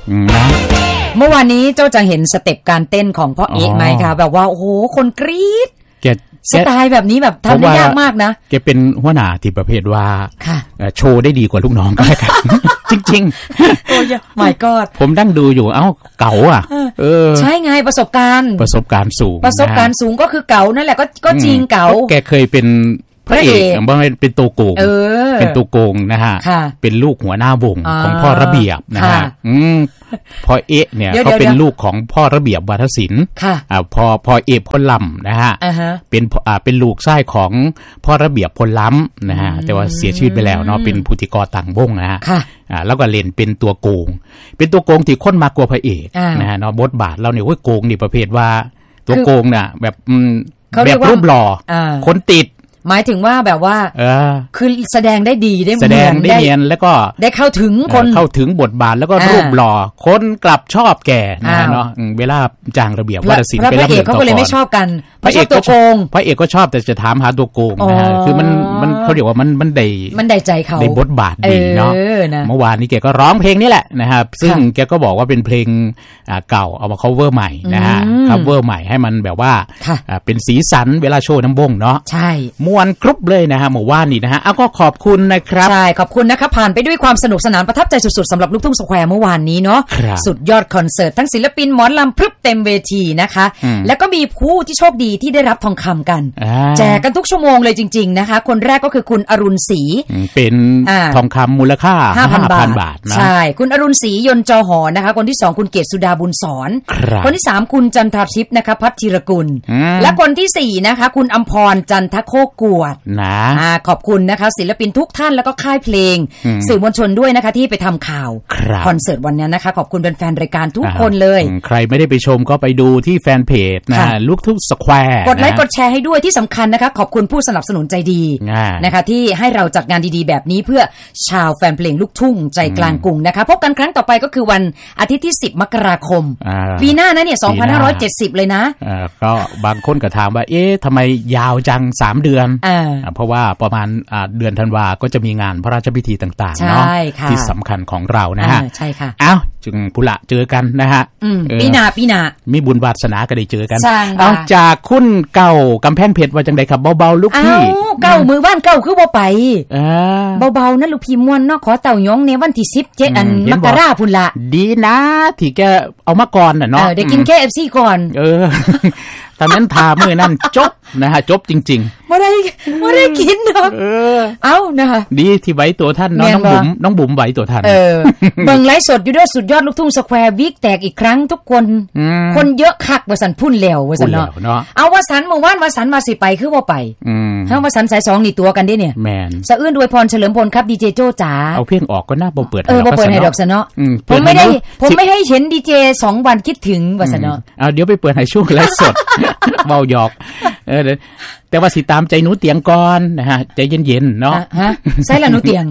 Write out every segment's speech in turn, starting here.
นะเมื่อวานนี้เจ้าจะเห็นสเต็ปการเต้นของพ่อเอกไหมคะแบบว่าโอ้โหคนกรี๊ดสไตล์แบบนี้แบบทำได้ยากมากนะแกเป็นหัวหน้าที่ประเภทว่าโชว์ได้ดีกว่าลูกน้องก็แล้วกันจริงๆโอ้ย my god ผมนั่งดูอยู่เอ้าเก๋าอ่ะใช่ไงประสบการณ์สูงก็คือเก๋านั่นแหละก็จริงเก๋าแกเคยเป็นพระเอกเป็นตัวโกงเป็นตัวโกงนะฮะเป็นลูกหัวหน้าวงของพ่อระเบียบนะฮะพ่อเอะเนี่ยเขาเป็นลูกของพ่อระเบียบวาทศิลป์พ่อเอะพลลำนะฮะเป็นลูกชายของพ่อระเบียบพลล้ำนะฮะแต่ว่าเสียชีวิตไปแล้วเนาะเป็นผู้ที่ก่อตั้งวงนะฮะแล้วก็เล่นเป็นตัวโกงที่คนมากกว่าพระเอกนะฮะเนาะบทบาทเราเนี่ยโกงนี่ประเภทว่าตัวโกงน่ะแบบรูปหล่อคนติดหมายถึงว่าแบบว่าคือแสดงได้ดีได้แสดงได้เนียนแล้วก็ได้เข้าถึงคนเข้าถึงบทบาทแล้วก็รูปหล่อคนกลับชอบแก่นะเนาะเวลาจางระเบียบวาทศิลป์ไปรับเอกเขาก็เลยไม่ชอบกันพระเอกตัวโกงพระเอกก็ชอบแต่จะถามหาตัวโกงนะคือมันเขาเรียกว่ามันได้ใจเขาได้บทบาทดีเนาะเมื่อวานนี้แกก็ร้องเพลงนี้แหละนะครับซึ่งแกก็บอกว่าเป็นเพลงเก่าเอามา cover ใหม่นะฮะ cover ใหม่ให้มันแบบว่าเป็นสีสันเวลาโชว์น้ำวงเนาะใช่ม่วนครบเลยนะฮะเมื่อวานนี้นะฮะก็ขอบคุณนะครับใช่ขอบคุณนะคะผ่านไปด้วยความสนุกสนานประทับใจสุดๆสำหรับลูกทุ่งสแควร์เมื่อวานนี้เนาะสุดยอดคอนเสิร์ตทั้งศิลปินหมอลำพรึบเต็มเวทีนะคะแล้วก็มีผู้ที่โชคดีที่ได้รับทองคำกันแจกกันทุกชั่วโมงเลยจริงๆนะคะคนแรกก็คือคุณอรุณศรีเป็นทองคำมูลค่า 5,000 บาทนะใช่คุณอรุณศรียนต์จอหอนะคะคนที่2คุณเกศสุดาบุญสอนคนที่3คุณจันทราทิพย์นะคะพัฒธีรกุลและคนที่4นะคะคุณอำพรจันทโคกวดนะขอบคุณนะคะศิลปินทุกท่านแล้วก็ค่ายเพลงสื่อมวลชนด้วยนะคะที่ไปทำข่าวคอนเสิร์ตวันนี้นะคะขอบคุณแฟนๆรายการทุกคนเลยใครไม่ได้ไปชมก็ไปดูที่แฟนเพจนะลูกทุ่งสแควร์กดไลค์กดแชร์ให้ด้วยที่สำคัญนะคะขอบคุณผู้สนับสนุนใจดีนะคะที่ให้เราจัดงานดีๆแบบนี้เพื่อชาวแฟนเพลงลูกทุ่งใจกลางกรุงนะคะพบกันครั้งต่อไปก็คือวันอาทิตย์ที่10มกราคมปีหน้านะเนี่ย2570เลยนะก็บางคนก็ถามว่าเอ๊ะทำไมยาวจัง3เดือนเพราะว่าประมาณเดือนธันวาก็จะมีงานพระราชพิธีต่างๆเนาะที่สำคัญของเรานะฮะใช่ค่ะอ้าวจึงพุละเจอกันนะฮะปีหน้ามีบุญวาสนาก็ได้เจอกันเอาจากคุณเก่ากำแพงเพชรว่าจังไดครับเบาๆลูกพี่เก่ามือบ้านเก่าคือบ่ไปเบาๆนะลูกพี่ม่วนเนาะขอเต่าย้องในวันที่17อันมกราพุ่นละดีนะที่แกเอามาก่อนน่ะเนาะได้กิน KFC ก่อนตอนนั้นทามื้อนั้นจบนะฮะจบจริงๆบ่ได้กินเนาะเอ้านะคะดีที่ไว้ตัวท่านเนาะน้องบุ๋มไว้ตัวท่านเบิ่งไลฟ์สดอยู่ด้วยสุดยอดลูกทุ่งสแควร์วิกแตกอีกครั้งทุกคนเยอะคักว่าสันพุ่นแล้วว่าสันเนาะเอาว่าสันเมื่อวานว่าสันมาสิไปคือบ่ไปเฮาว่าสันสาย2นี่ตัวกันดิเนี่ยแม่นสะอื้นด้วยพรเฉลิมพลครับดีเจโจ้จ๋าเอาเพลงออกก็น่าบ่เปิดบ่เปิดให้ดอกซะเนาะผมไม่ให้เห็นดีเจ2วันคิดถึงว่าสันเนาะเดี๋ยวไปเปิดให้ช่วงไลฟ์สดเบาหยอกแต่ว่าสิตามใจหนูเตียงก่อนนะฮะใจเย็นๆเนาะฮะใช่ละหนูเตียง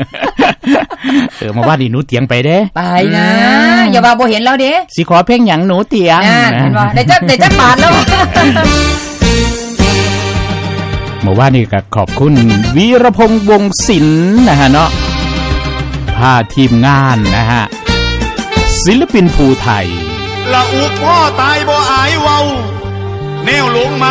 มาว่านี่หนูเตียงไปเด้ไปนะอย่าว่าบ่เห็นแล้วเด้สิขอเพลงหยังหนูเตียงเห็นบ่ได้จักบาทแล้วเมื่อว่านี่ก็ขอบคุณวีรพงษ์วงศ์ศิลป์นะฮะเนาะพาทีมงานนะฮะศิลปินภูไทยละอุพ่อตายบ่อายเว้าแนวลงมา